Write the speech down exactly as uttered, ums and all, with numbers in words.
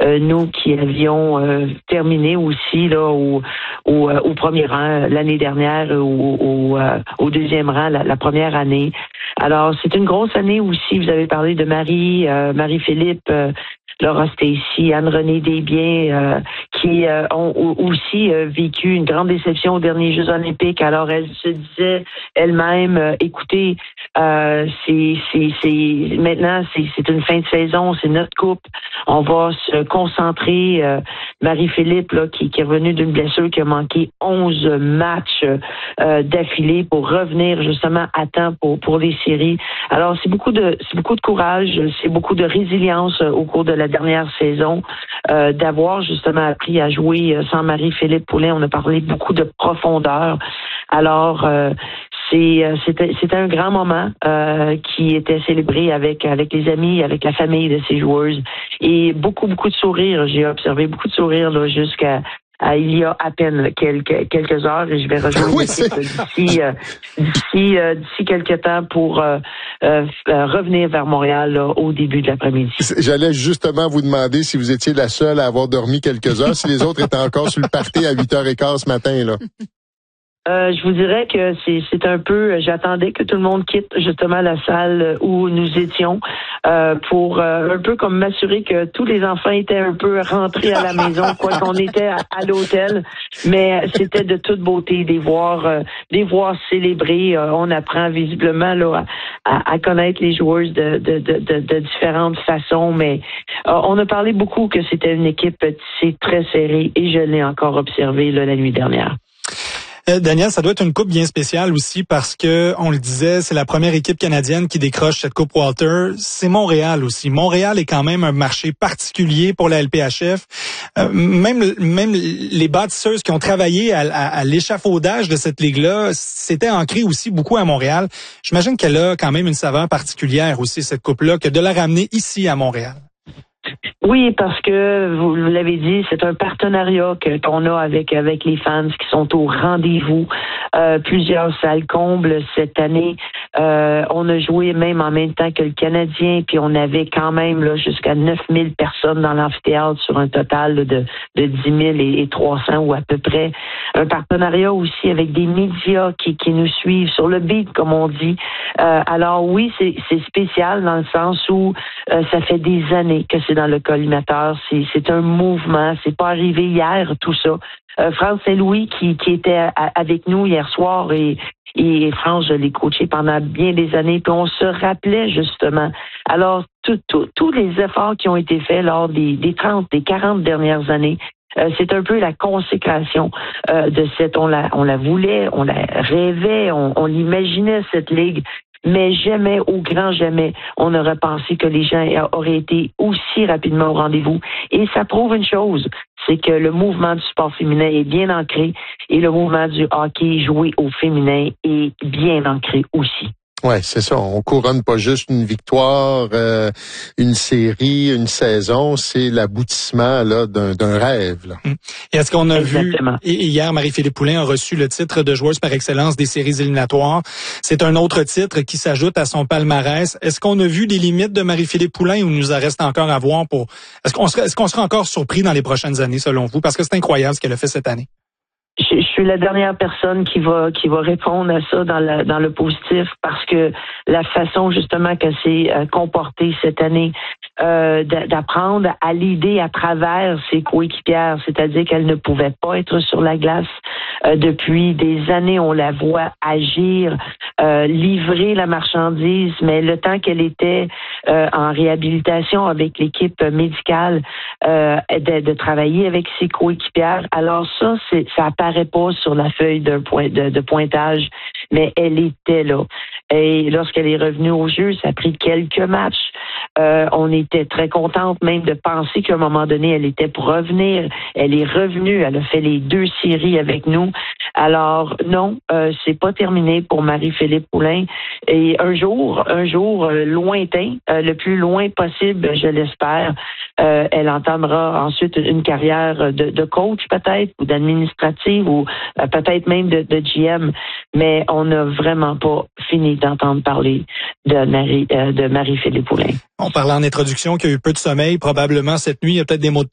euh, nous qui avions euh, terminé aussi là au, au, euh, au premier rang l'année dernière, au, au, euh, au deuxième rang la, la première année. Alors, c'est une grosse année aussi. Vous avez parlé de Marie, euh, Marie-Philippe, euh, Laura Stacy, Anne-Renée Desbiens, euh, qui euh, ont aussi euh, vécu une grande déception aux derniers Jeux olympiques. Alors, elle se disait elle-même, euh, écoutez, euh, c'est, c'est, c'est maintenant, c'est, c'est une fin de saison, c'est notre coupe. On va se concentrer. Euh, Marie-Philippe, là, qui, qui est revenue d'une blessure, qui a manqué onze matchs euh, d'affilée pour revenir justement à temps pour, pour les séries. Alors, c'est beaucoup de, c'est beaucoup de courage, c'est beaucoup de résilience euh, au cours de la dernière saison, euh, d'avoir justement appris à jouer sans Marie-Philippe Poulin. On a parlé beaucoup de profondeur. Alors, euh, c'est, c'était, c'était un grand moment euh, qui était célébré avec, avec les amis, avec la famille de ces joueuses. Et beaucoup, beaucoup de sourires. J'ai observé beaucoup de sourires là, jusqu'à à, il y a à peine quelques, quelques heures, et je vais rejoindre oui, l'équipe d'ici, euh, d'ici, euh, d'ici quelques temps pour euh, euh, revenir vers Montréal là, au début de l'après-midi. J'allais justement vous demander si vous étiez la seule à avoir dormi quelques heures, si les autres étaient encore sur le party à huit heures quinze ce matin, là. Euh, je vous dirais que c'est, c'est un peu, j'attendais que tout le monde quitte justement la salle où nous étions euh, pour euh, un peu comme m'assurer que tous les enfants étaient un peu rentrés à la maison, quoi qu'on était à, à l'hôtel, mais c'était de toute beauté des voir, euh, des voir célébrer. Euh, on apprend visiblement là à, à connaître les joueuses de, de, de, de, de différentes façons, mais euh, on a parlé beaucoup que c'était une équipe tissée très serrée, et je l'ai encore observé là, la nuit dernière. Euh, Daniel, ça doit être une coupe bien spéciale aussi parce que, on le disait, c'est la première équipe canadienne qui décroche cette coupe Walter. C'est Montréal aussi. Montréal est quand même un marché particulier pour la L P H F. Euh, même, même les bâtisseuses qui ont travaillé à, à, à l'échafaudage de cette ligue-là, c'était ancré aussi beaucoup à Montréal. J'imagine qu'elle a quand même une saveur particulière aussi, cette coupe-là, que de la ramener ici à Montréal. Oui, parce que vous, vous l'avez dit, c'est un partenariat que, qu'on a avec avec les fans qui sont au rendez-vous. Euh, plusieurs salles combles cette année. Euh, on a joué même en même temps que le Canadien, puis on avait quand même là jusqu'à neuf mille personnes dans l'amphithéâtre sur un total de de dix mille et trois cents ou à peu près. Un partenariat aussi avec des médias qui qui nous suivent sur le beat, comme on dit. Euh, alors oui, c'est c'est spécial dans le sens où euh, ça fait des années que c'est dans le collimateur. C'est, c'est un mouvement. C'est pas arrivé hier, tout ça. Euh, France Saint-Louis qui, qui était à, avec nous hier soir et, et France, je l'ai coaché pendant bien des années. Puis on se rappelait justement. Alors, tous les efforts qui ont été faits lors des, des trente, des quarante dernières années, Euh, c'est un peu la consécration euh, de cette, on la, on la voulait, on la rêvait, on, on imaginait cette ligue, mais jamais, au grand jamais, on n'aurait pensé que les gens auraient été aussi rapidement au rendez-vous. Et ça prouve une chose, c'est que le mouvement du sport féminin est bien ancré et le mouvement du hockey joué au féminin est bien ancré aussi. Ouais, c'est ça. On couronne pas juste une victoire, euh, une série, une saison. C'est l'aboutissement là d'un, d'un rêve. Là. Et est-ce qu'on a Exactement. vu hier, Marie-Philippe Poulin a reçu le titre de joueuse par excellence des séries éliminatoires. C'est un autre titre qui s'ajoute à son palmarès. Est-ce qu'on a vu des limites de Marie-Philippe Poulin ou nous en reste encore à voir pour est-ce qu'on serait, est-ce qu'on sera encore surpris dans les prochaines années selon vous? Parce que c'est incroyable ce qu'elle a fait cette année. Je, je suis la dernière personne qui va qui va répondre à ça dans la, dans le positif parce que la façon justement qu'elle s'est euh, comportée cette année, euh, d'apprendre à l'aider à travers ses coéquipières, c'est-à-dire qu'elle ne pouvait pas être sur la glace euh, depuis des années. On la voit agir, euh, livrer la marchandise, mais le temps qu'elle était euh, en réhabilitation avec l'équipe médicale, euh, de, de travailler avec ses coéquipières. Alors ça, c'est ça apparaît pas sur la feuille de, point, de, de pointage, mais elle était là. Et lorsqu'elle est revenue au jeu, ça a pris quelques matchs. Euh, on était très contente même de penser qu'à un moment donné, elle était pour revenir. Elle est revenue, elle a fait les deux séries avec nous. Alors non, euh, c'est pas terminé pour Marie-Philippe Poulin. Et un jour, un jour euh, lointain, euh, le plus loin possible, je l'espère, euh, elle entamera ensuite une carrière de, de coach peut-être, ou d'administrative, ou euh, peut-être même de, de G M. Mais on n'a vraiment pas fini d'entendre parler de Marie, euh, de Marie-Philippe Poulin. On parlait en introduction qu'il y a eu peu de sommeil, probablement cette nuit. Il y a peut-être des mots de